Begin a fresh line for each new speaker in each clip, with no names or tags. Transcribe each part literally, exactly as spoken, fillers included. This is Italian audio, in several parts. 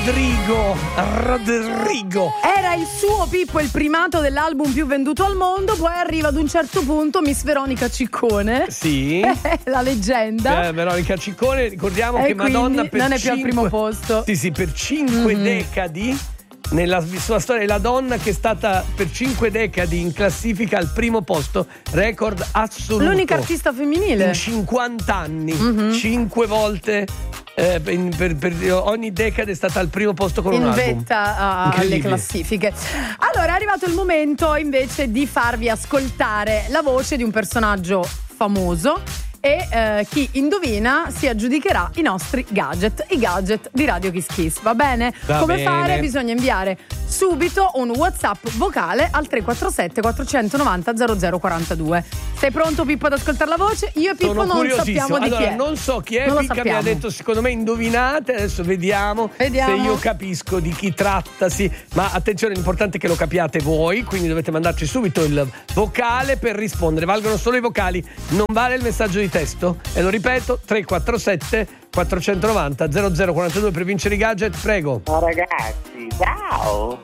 Rodrigo. Rodrigo.
Era il suo, Pippo, il primato dell'album più venduto al mondo. Poi arriva ad un certo punto Miss Veronica Ciccone.
Sì.
La leggenda.
Eh, Veronica Ciccone, ricordiamo
e
che Madonna per
non è più
cinque,
al primo posto.
Sì, sì, per cinque mm-hmm. decadi. Nella sua storia è la donna che è stata per cinque decadi in classifica al primo posto, record assoluto.
L'unica artista femminile
in cinquanta anni,
mm-hmm.
cinque volte eh, in, per, per ogni decade è stata al primo posto con
in
un album.
In vetta alle classifiche. Allora è arrivato il momento invece di farvi ascoltare la voce di un personaggio famoso e eh, chi indovina si aggiudicherà i nostri gadget, i gadget di Radio Kiss Kiss, va bene?
Va
Come
bene.
fare? Bisogna inviare subito un WhatsApp vocale al tre quattro sette quattrocentonovanta zero zero quarantadue. Sei pronto, Pippo, ad ascoltare la voce? Io e Pippo
Sono
non sappiamo di
allora,
chi è.
Non so chi è,
non
Picca mi ha detto secondo me indovinate, adesso vediamo,
vediamo
se io capisco di chi trattasi, ma attenzione, l'importante è che lo capiate voi, quindi dovete mandarci subito il vocale per rispondere, valgono solo i vocali, non vale il messaggio di testo, e lo ripeto, tre quattro sette quattrocentonovanta zero zero quarantadue per vincere i gadget, prego.
Ciao ragazzi, ciao.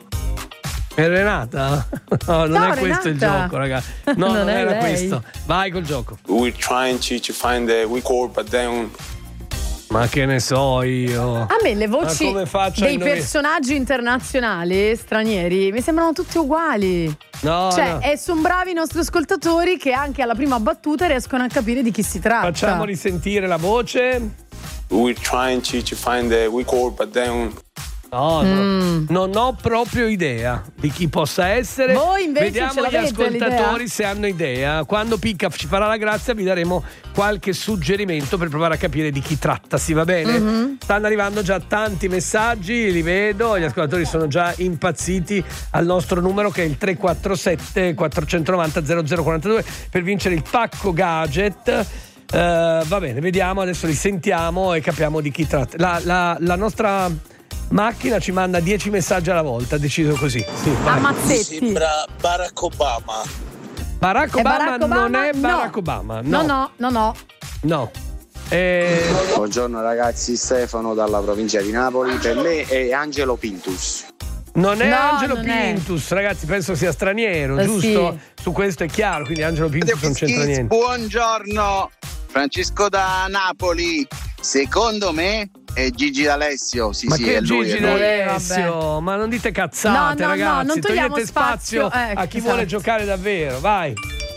È Renata? No, non
Ciao,
è questo
Renata.
il gioco, raga. No, non,
Non è
era
lei.
questo. Vai col gioco.
We're trying to, to find the we call, but then
Ma che ne so io.
A me le voci
Ma come faccio a
dei
indovinare?
personaggi internazionali stranieri mi sembrano tutte uguali.
No,
Cioè,
no.
e sono bravi i nostri ascoltatori che anche alla prima battuta riescono a capire di chi si tratta.
Facciamo risentire la voce.
we're trying to, to find the we call, but then
No, no.
Mm.
Non ho proprio idea di chi possa essere.
Voi invece
Vediamo
ce
gli
l'avete
ascoltatori
l'idea?
se hanno idea. Quando Picca ci farà la grazia vi daremo qualche suggerimento per provare a capire di chi trattasi, va bene?
Mm-hmm.
Stanno arrivando già tanti messaggi, li vedo, gli ascoltatori sono già impazziti al nostro numero che è il tre quattro sette quattrocentonovanta zero zero quarantadue per vincere il pacco gadget. Uh, va bene, vediamo, adesso li sentiamo e capiamo di chi tratta. La, la, la nostra macchina ci manda dieci messaggi alla volta, deciso così. Sì,
A
vai.
mazzetti.
Sembra Barack Obama.
Barack
È
Obama,
Barack Obama?
non è
No.
Barack Obama. No,
No, no, no, no.
no. Eh,
Buongiorno ragazzi, Stefano dalla provincia di Napoli. Per me è Angelo Pintus.
non è
No,
Angelo
non è.
Pintus, ragazzi, penso sia straniero,
Eh,
giusto?
sì.
Su questo è chiaro, quindi Angelo Pintus non c'entra niente.
Buongiorno, Francesco da Napoli. Secondo me è Gigi D'Alessio. Sì,
Ma
sì,
che
è lui.
Gigi
è lui.
D'Alessio? Ma non dite cazzate,
No, no, no,
ragazzi.
non togliamo
Togliete spazio,
spazio, eh,
a chi
esatto.
vuole giocare davvero. Vai.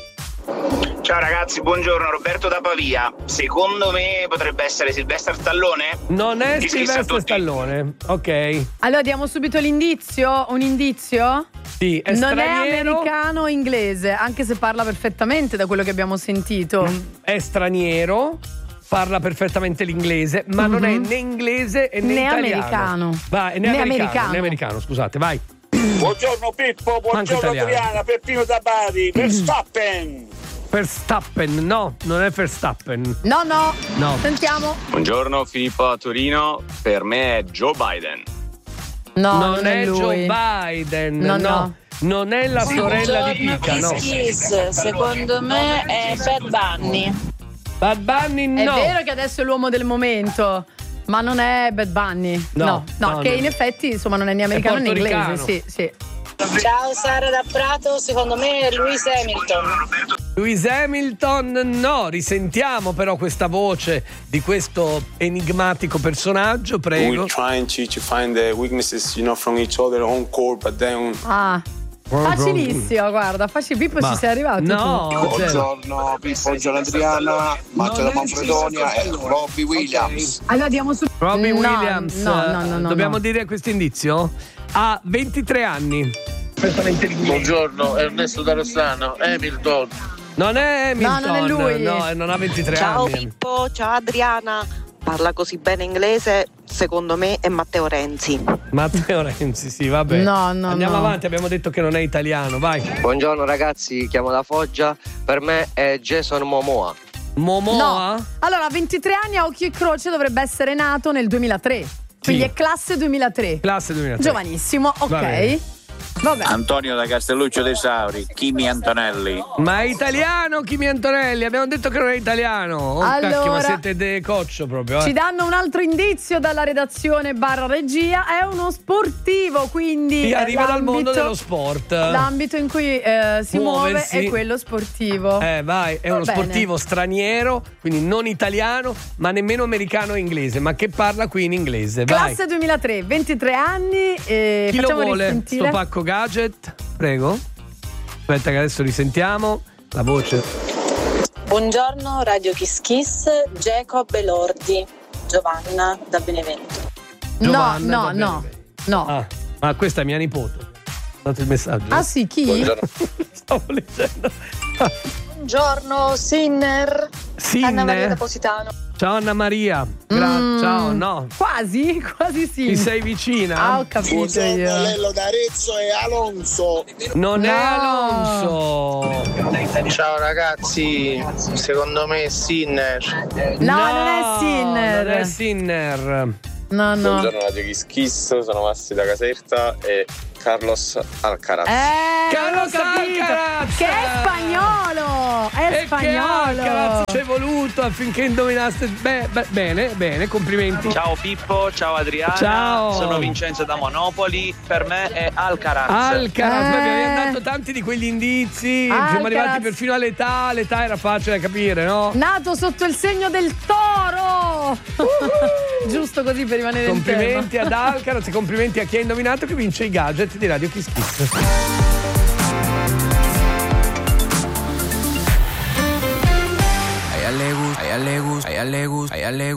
Ciao ragazzi, buongiorno, Roberto da Pavia. Secondo me potrebbe essere Sylvester Stallone.
Non è
Chi schizza
Silvestre
tutti.
Stallone. Ok.
Allora diamo subito l'indizio, un indizio?
Sì, è
non
straniero.
è americano o inglese, anche se parla perfettamente da quello che abbiamo sentito.
È straniero, parla perfettamente l'inglese, ma non è né inglese né,
Né
italiano.
americano.
Vai, né,
Né
americano,
americano.
né americano, scusate, vai.
Buongiorno Pippo, buongiorno
italiano.
Adriana, Peppino da Bari, Verstappen.
Verstappen, no, non è Verstappen.
No, no,
No.
sentiamo.
Buongiorno Filippo da Torino, per me è Joe Biden.
No,
non,
non,
è,
lui.
Joe Biden,
No,
no.
no.
Non è la sorella di Picca, no.
Kiss, secondo me è Bad Bunny.
Bad Bunny,
È
no.
vero che adesso è l'uomo del momento, ma non è Bad Bunny.
No,
no, no,
no,
che
no.
in effetti insomma non è né americano né inglese.
portoricano.
Sì, sì.
Ciao Sara da Prato, secondo me è Lewis Hamilton.
Lewis Hamilton, no. Risentiamo però questa voce di questo enigmatico personaggio, prego.
we're trying to, to find the weaknesses, you know, from each other on call, but then
Ah, facilissimo, guarda, facile. Pippo,
Ma-
ci sei arrivato.
No,
tu.
cioè,
Buongiorno Pippo, buongiorno Adriana. Marzio da Manfredonia e Robbie Williams.
Allora diamo su
Robbie
no,
Williams.
No, no, no, no.
Dobbiamo
no.
dire questo indizio? Ha ventitré anni.
Buongiorno Ernesto da Rossano, Hamilton.
Non è Hamilton.
No, non è lui.
No, non ha ventitré
Ciao
anni.
Pippo, ciao Adriana. Parla così bene inglese, secondo me è Matteo Renzi.
Matteo Renzi, sì, vabbè.
No, no,
Andiamo
no.
avanti, abbiamo detto che non è italiano, vai.
Buongiorno ragazzi, chiamo da Foggia, per me è Jason Momoa.
Momoa?
No. Allora, a ventitré anni a occhio e croce dovrebbe essere nato nel duemilatré. Quindi
Sì.
è classe duemilatré.
Classe duemilatré.
Giovanissimo,
Va bene.
ok. Vabbè.
Antonio da Castelluccio dei Sauri, Kimi Antonelli.
Ma è italiano Kimi Antonelli? Abbiamo detto che non è italiano. Oh
Allora,
cacchio, ma siete de coccio proprio. Eh.
Ci danno un altro indizio dalla redazione barra regia, è uno sportivo, quindi
Chi arriva dal mondo dello
sport.
sport.
L'ambito in cui eh, si
Muoversi.
muove è quello sportivo.
Eh vai, è
Va
uno
bene.
sportivo straniero, quindi non italiano, ma nemmeno americano o inglese, ma che parla qui in inglese. Vai.
Classe duemilatré, ventitré anni. E
Chi lo
facciamo
vuole?
risentire.
Sto pacco gadget? Prego. Aspetta che adesso risentiamo la voce.
Buongiorno Radio Kiss Kiss, Jacob Elordi, Giovanna da Benevento.
Giovanna
no,
da
no, no.
Ah, ma questa è mia nipote. Ho dato il messaggio.
Ah sì, chi?
Stavo leggendo.
Buongiorno Sinner,
Sinner?
Anna Maria da Positano.
Ciao Anna Maria. Gra-
Mm.
Ciao, no.
Quasi, quasi sì.
Ti sei vicina?
Ah, ho capito io.
Lello d'Arezzo e Alonso.
Non è
No.
Alonso.
Ciao ragazzi, secondo me è Sinner.
No, non è Sinner.
Non è Sinner.
No, no.
Buongiorno Radio Kiss Kiss, sono Massi da Caserta e Carlos Alcaraz.
Eh,
Carlos
non ho capito.
Alcaraz!
Che è spagnolo. È
E che
spagnolo.
Alcaraz ci è voluto affinché indovinaste. Beh, beh, bene, bene, complimenti.
Ciao Pippo, ciao Adriana.
Ciao.
Sono Vincenzo da Monopoli. Per me è Alcaraz.
Alcaraz,
Eh.
ma vi abbiamo dato tanti di quegli indizi.
Alcaraz.
Siamo arrivati perfino all'età. L'età era facile da capire, no?
Nato sotto il segno del toro. Giusto così per rimanere in tema.
Complimenti ad Alcaraz e complimenti a chi ha indovinato che vince i gadget di Radio Kiss Kiss.
A ella le gusta, a ella le gusta, a ella le gusta, a ella le gusta.